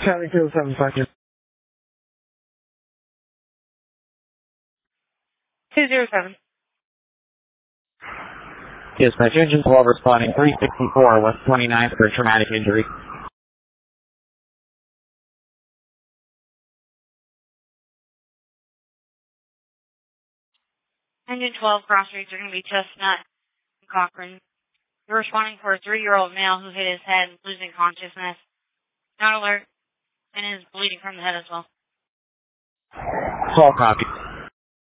Charlie 207. 207. Dispatch Engine 12 responding 364 West 29th for traumatic injury. Engine 12 cross streets are going to be Chestnut and Cochran. You're responding for a 3-year-old male who hit his head, losing consciousness. Not alert, and is bleeding from the head as well. 12 copy.